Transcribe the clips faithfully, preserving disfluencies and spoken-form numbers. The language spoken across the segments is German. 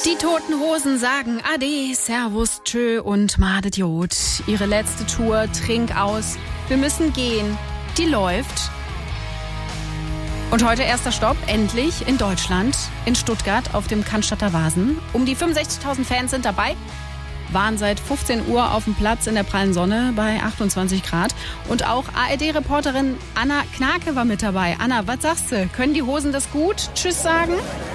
Die Toten Hosen sagen Ade, Servus, Tschö und Madet Jod. Ihre letzte Tour, Trink aus. Wir müssen gehen. Die läuft. Und heute erster Stopp, endlich in Deutschland, in Stuttgart auf dem Cannstatter Wasen. Um die fünfundsechzigtausend Fans sind dabei, waren seit fünfzehn Uhr auf dem Platz in der prallen Sonne bei achtundzwanzig Grad. Und auch A R D-Reporterin Anna Knake war mit dabei. Anna, was sagst du? Können die Hosen das gut? Tschüss sagen?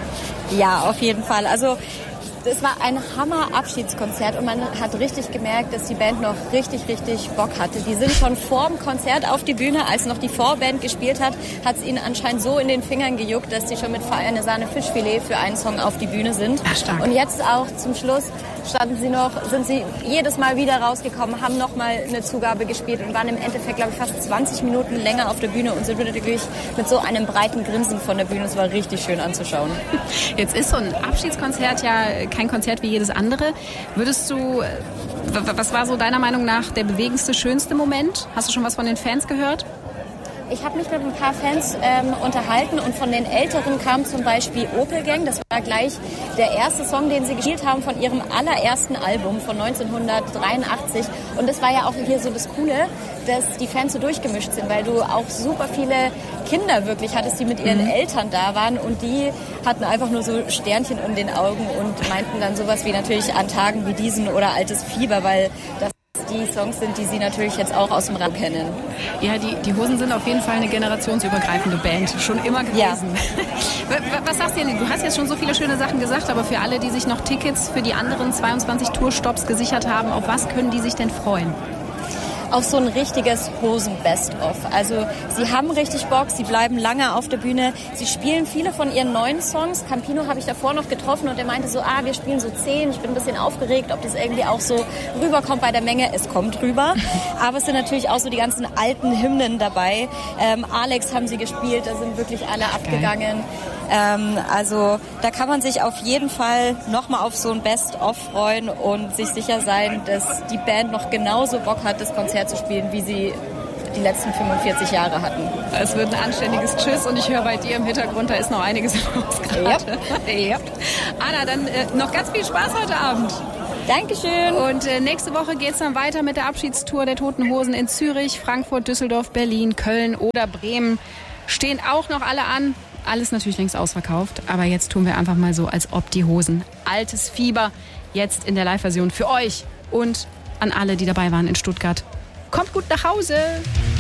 Ja, auf jeden Fall. Also es war ein Hammer-Abschiedskonzert und man hat richtig gemerkt, dass die Band noch richtig, richtig Bock hatte. Die sind schon vor dem Konzert auf die Bühne, als noch die Vorband gespielt hat, hat es ihnen anscheinend so in den Fingern gejuckt, dass die schon mit Eine Sahne Fischfilet für einen Song auf die Bühne sind. Ja, stark. Und jetzt auch zum Schluss standen sie noch, sind sie jedes Mal wieder rausgekommen, haben noch mal eine Zugabe gespielt und waren im Endeffekt, glaube ich, fast zwanzig Minuten länger auf der Bühne und sind wirklich mit so einem breiten Grinsen von der Bühne. Es war richtig schön anzuschauen. Jetzt ist so ein Abschiedskonzert ja kein Konzert wie jedes andere. Würdest du, was war so deiner Meinung nach der bewegendste, schönste Moment? Hast du schon was von den Fans gehört? Ich habe mich mit ein paar Fans ähm, unterhalten und von den Älteren kam zum Beispiel Opel Gang. Das war gleich der erste Song, den sie gespielt haben von ihrem allerersten Album von neunzehnhundertdreiundachtzig. Und das war ja auch hier so das Coole, dass die Fans so durchgemischt sind, weil du auch super viele Kinder wirklich hattest, die mit ihren mhm. Eltern da waren und die hatten einfach nur so Sternchen in den Augen und meinten dann sowas wie natürlich an Tagen wie diesen oder altes Fieber, weil das die Songs sind, die sie natürlich jetzt auch aus dem Radio kennen. Ja, die, die Hosen sind auf jeden Fall eine generationsübergreifende Band. Schon immer gewesen. Ja. Was sagst du denn? Du hast jetzt schon so viele schöne Sachen gesagt, aber für alle, die sich noch Tickets für die anderen zweiundzwanzig Tourstopps gesichert haben, auf was können die sich denn freuen? Auf so ein richtiges Hosen-Best-of. Also sie haben richtig Bock, sie bleiben lange auf der Bühne. Sie spielen viele von ihren neuen Songs. Campino habe ich davor noch getroffen und der meinte so, ah, wir spielen so zehn. Ich bin ein bisschen aufgeregt, ob das irgendwie auch so rüberkommt bei der Menge. Es kommt rüber. Aber es sind natürlich auch so die ganzen alten Hymnen dabei. Ähm, Alex haben sie gespielt, da sind wirklich alle abgegangen. Ähm, also da kann man sich auf jeden Fall nochmal auf so ein Best-of freuen und sich sicher sein, dass die Band noch genauso Bock hat, das Konzert zu spielen, wie sie die letzten fünfundvierzig Jahre hatten. Es wird ein anständiges Tschüss und ich höre bei dir im Hintergrund, da ist noch einiges los gerade. Yep. Yep. Anna, dann äh, noch ganz viel Spaß heute Abend. Dankeschön. Und äh, nächste Woche geht es dann weiter mit der Abschiedstour der Toten Hosen in Zürich, Frankfurt, Düsseldorf, Berlin, Köln oder Bremen. Stehen auch noch alle an. Alles natürlich längst ausverkauft, aber jetzt tun wir einfach mal so, als ob die Hosen. Altes Fieber, jetzt in der Live-Version für euch und an alle, die dabei waren in Stuttgart. Kommt gut nach Hause!